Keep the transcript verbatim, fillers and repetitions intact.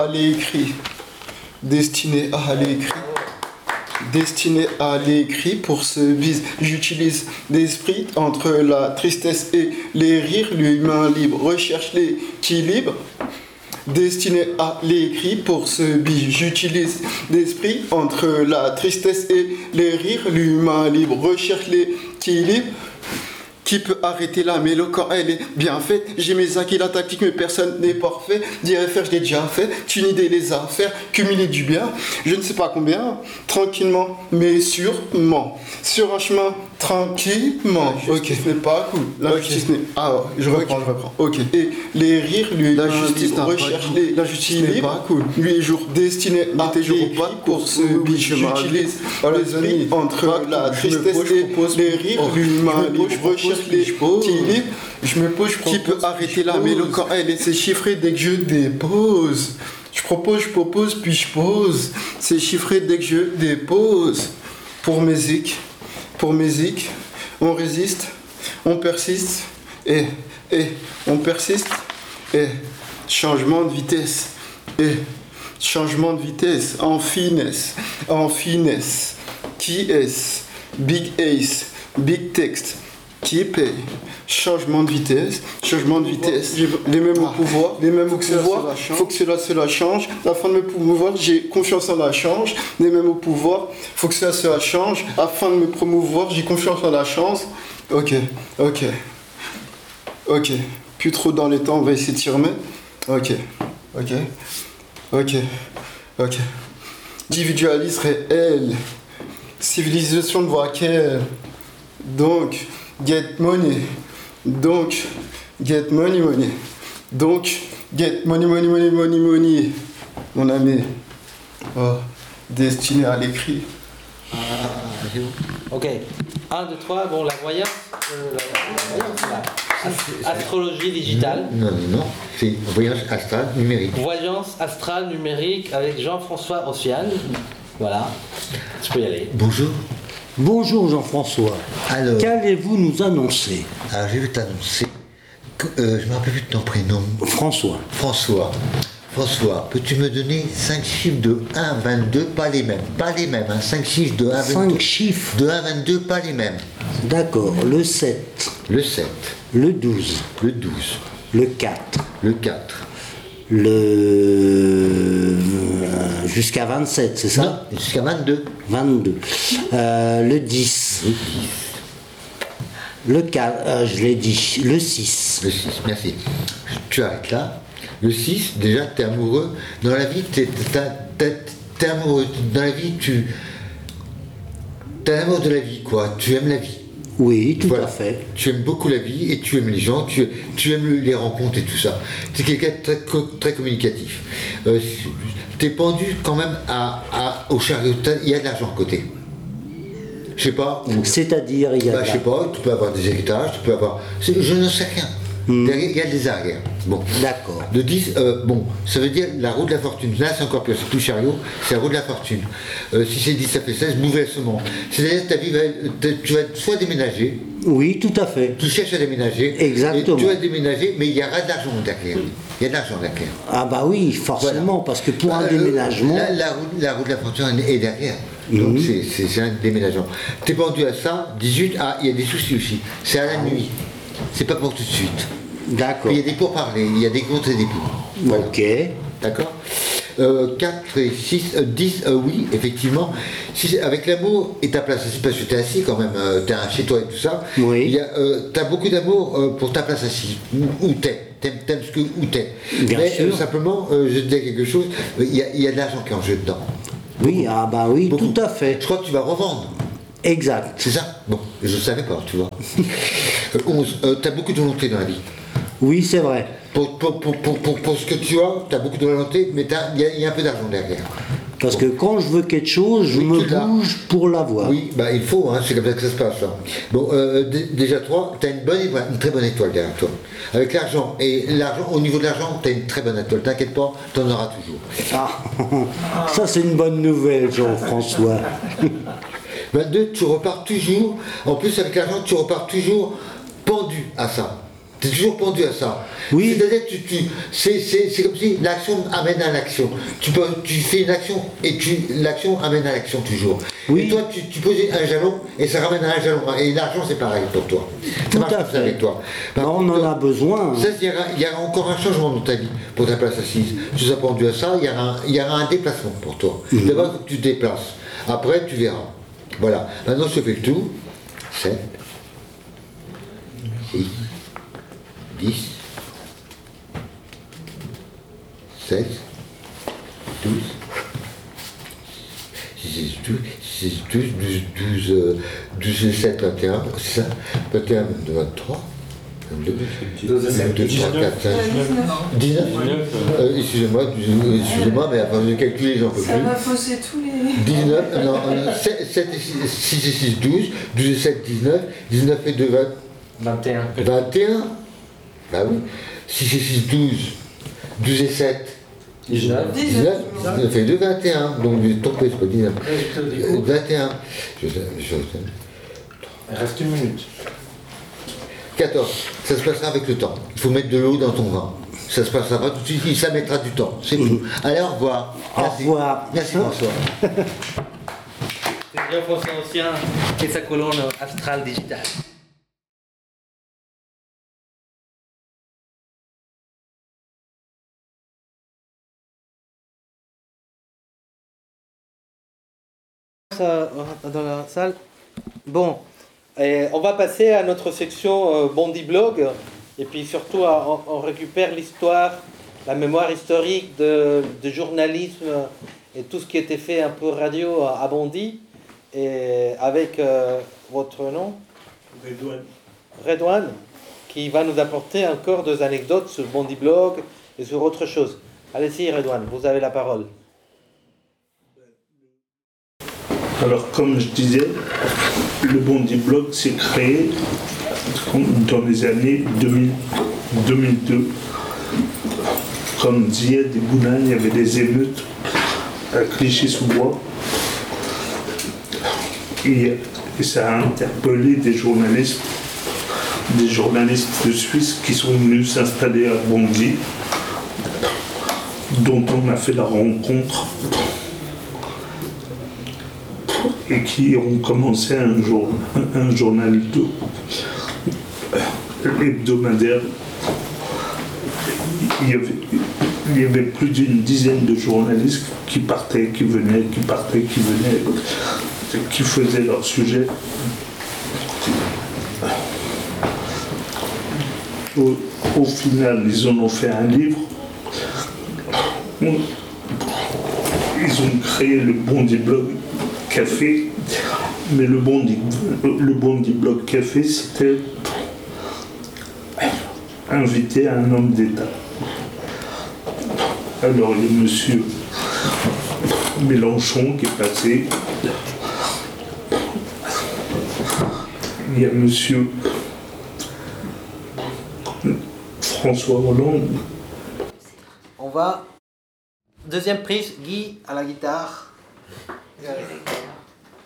à l'écrit. Destiné à l'écrit. Destiné à l'écrit pour ce bise. J'utilise l'esprit entre la tristesse et les rires. L'humain libre recherche l'équilibre. Destiné à l'écrit pour ce bise. J'utilise l'esprit entre la tristesse et les rires. L'humain libre recherche l'équilibre. Qui peut arrêter la mélodie quand elle est bien faite? J'ai mes acquis, la tactique, mais personne n'est parfait. Dire et faire, je l'ai déjà fait. Une idée, les affaires, cumuler du bien. Je ne sais pas combien, tranquillement, mais sûrement. Sur un chemin, tranquillement. La justice Ok. n'est pas cool. La Ok. justice n'est. Ah, ouais, je reprends, Ok. je reprends. Ok. Et les rires, lui, La justice n'a pas recherche de goût. les. La justice n'est pas cool. Lui, jour destiné à Mettez jour au l'écrit pas pour ce oui, oui, biche. je m'arrête. J'utilise Voilà, les l'esprit amis. entre Pas la cool. Je me tristesse pose, je et propose. les rires. Oh, L'humain je me pose, libre je propose, recherche puis je pose. l'équilibre. Je me pose, je propose, Qui peut puis arrêter je la pose. mélodie quand elle est chiffrée dès que je dépose? Je propose, je propose, puis je pose. C'est chiffré dès que je dépose. Pour musique, pour musique, on résiste, on persiste, et, et, on persiste, et, changement de vitesse, et, changement de vitesse, en finesse, en finesse. Qui est-ce? Big Ace, Big Text. Qui paye? Changement de vitesse, changement de vitesse, les mêmes au pouvoir, les mêmes au pouvoir, faut que cela, cela change, afin de me promouvoir, j'ai confiance en la change, les mêmes au pouvoir, faut que cela, cela change, afin de me promouvoir, j'ai confiance en la chance, ok, ok, ok, plus trop dans les temps, on va essayer de s'y remettre, ok, ok, ok, ok, individualise réel, civilisation ne voit qu'elle, donc, get money. Donc, get money, money. Donc, get money, money, money, money, money. Mon ami. Oh, destiné à l'écrit. Ah, c'est bon. Ok. un, deux, trois. Bon, la voyance. Euh, la voyance, là. Ast- Astrologie digitale. Non, non, non, c'est voyage astral numérique. Voyance astrale numérique avec Jean-François Ossian. Voilà. Tu peux y aller. Bonjour. Bonjour Jean-François. Alors, Qu'allez-vous nous annoncer? alors je vais t'annoncer que euh, je me rappelle plus de ton prénom. François. François. François, peux-tu me donner cinq chiffres de un à vingt-deux, pas les mêmes, pas les mêmes, hein, cinq chiffres de un à vingt-deux. Cinq chiffres. De un à vingt-deux, pas les mêmes. D'accord. Le sept, Le sept, le douze, le douze, le quatre, le quatre. le... euh, jusqu'à vingt-sept, c'est ça? Non, jusqu'à vingt-deux. vingt-deux. Euh, le dix. Le dix, Le quatre, euh, je l'ai dit. Le six. le six, merci. Tu arrêtes là. Le six, déjà, tu es amoureux. Dans la vie, tu es amoureux. Dans la vie, tu... Tu as l'amour de la vie, quoi. Tu aimes la vie. Oui, tout Voilà. à fait. Tu aimes beaucoup la vie et tu aimes les gens, tu, tu aimes les rencontres et tout ça. Tu es quelqu'un de très, co- très communicatif. Euh, tu es pendu quand même à, à- au chariot. T'as- Il y a de l'argent à côté. Je sais pas. Où, C'est-à-dire, il y a... bah, de je la- sais pas, tu peux avoir des héritages, tu peux avoir. c'est- Je n'en sais rien. Derrière, il y a des arrières. Bon. D'accord. De dix, euh, bon, ça veut dire la roue de la fortune. Là, c'est encore pire, c'est plus chariot, c'est la roue de la fortune. Euh, si c'est dix, ça fait seize, bouleversement. C'est-à-dire que ta vie va, être- tu vas soit déménager, Oui, tout à fait. tu cherches à déménager. Exactement. Et tu vas déménager, mais il y aura de l'argent derrière. Il y a de l'argent derrière. Ah bah oui, forcément, Voilà. parce que pour un Euh, déménagement... La, la roue, la roue de la fortune est derrière. Donc Mhm. c'est- c'est c'est un déménagement. T'es pendu à ça, dix-huit, ah, il y a des soucis aussi. C'est à la nuit. C'est pas pour tout de suite. D'accord. Il y a des pourparlers, il y a des contre et des pour. Voilà. Ok. D'accord euh, quatre et six, euh, dix, euh, oui, effectivement. Si c'est- avec l'amour et ta place assise, parce que tu es assis quand même, euh, tu chez toi et tout ça, Oui. il y a, euh, tu as beaucoup d'amour euh, pour ta place assise, où, où t'es, t'aimes, t'aimes ce que, où t'es. Bien Mais sûr. euh, simplement, euh, je te dis quelque chose, euh, il y, a- il y a de l'argent qui est en jeu dedans. Oui, ah bah oui, Beaucoup. tout à fait. Je crois que tu vas revendre. Exact. C'est ça? Bon, je ne savais pas, tu vois. Euh, onze, tu as beaucoup de volonté dans la vie. Oui, c'est vrai. Pour, pour, pour, pour, pour, pour ce que tu as, tu as beaucoup de volonté, mais t'as- il y, a- il y a un peu d'argent derrière. Parce que quand je veux quelque chose, je Oui, me tu l'as. bouge pour l'avoir. Oui, bah il faut, hein, c'est comme ça que ça se passe. hein. Bon, euh, d- déjà toi, tu as une bonne étoile, une très bonne étoile derrière toi. Avec l'argent, et l'argent, au niveau de l'argent, tu as une très bonne étoile. T'inquiète pas, tu en auras toujours. Ah, ça c'est une bonne nouvelle, Jean-François. vingt-deux, tu repars toujours, en plus avec l'argent, tu repars toujours pendu à ça. Tu es toujours pendu à ça. Oui. C'est-à-dire que tu, tu, c'est, c'est, c'est comme si l'action amène à l'action. Tu, peux, tu fais une action et tu, l'action amène à l'action toujours. Oui. Et toi, tu, tu poses un jalon et ça ramène à un jalon. Et l'argent, c'est pareil pour toi. Ça Tout marche à comme ça fait. avec toi. Par Non, on contre, en a besoin. Ça, il y, aura, il y aura encore un changement dans ta vie pour ta place assise. Tu seras pendu à ça, il y aura un, il y aura un déplacement pour toi. Mhm. D'abord, il faut que tu te déplaces. Après, tu verras. Voilà. Maintenant, je fais le tout. sept, six, dix, seize, douze, six, douze, six, douze, douze, douze, douze, sept, vingt et un, c'est ça, vingt et un, vingt-deux, vingt-trois, vingt-deux, vingt-deux, trois, quatre, cinq, dix-neuf, euh, excusez-moi, excusez-moi, mais avant de calculer, j'en peux Ça plus. va fausser tous les... dix-neuf, non, sept et six et six, douze, douze et sept, dix-neuf, dix-neuf et deux, vingt, vingt et un. vingt et un, bah oui, six et six, douze, douze et sept, dix-neuf. dix-neuf, dix-neuf et deux, vingt et un, donc j'ai trompé, c'est pas dix-neuf, Euh, vingt et un, je, je, Il reste une minute. quatorze, ça se passera avec le temps, il faut mettre de l'eau dans ton vin, ça se passera pas tout de suite, ça mettra du temps, c'est tout. Allez, au revoir. Au Merci. revoir. Merci, François. C'est Jean-François Ancien et sa colonne Astral Digital. Dans la salle. Bon, et on va passer à notre section euh, Bondi Blog, et puis surtout à- on, on récupère l'histoire, la mémoire historique de, de journalisme et tout ce qui était fait un peu radio à, à Bondy, et avec euh, votre nom Redouane. Redouane, qui va nous apporter encore deux anecdotes sur Bondi Blog et sur autre chose. Allez-y Redouane, vous avez la parole. Alors, comme je disais, le Bondi Blog s'est créé dans les années deux mille, deux mille deux. Comme disait des Boulins, il y avait des émeutes à Clichy-sous-Bois. Et, et ça a interpellé des journalistes, des journalistes de Suisse qui sont venus s'installer à Bondy, dont on a fait la rencontre et qui ont commencé un, jour, un, un journal de, hebdomadaire. Il y, avait, il y avait plus d'une dizaine de journalistes qui partaient, qui venaient, qui partaient, qui venaient, qui faisaient leur sujet. Au, au final, ils en ont fait un livre. Ils ont créé le Bondi Blog Café, mais le Bondi, le Bondi Blog Café, c'était inviter un homme d'État. Alors il y a monsieur Mélenchon qui est passé, il y a monsieur François Hollande. On va. Deuxième prise, Guy à la guitare.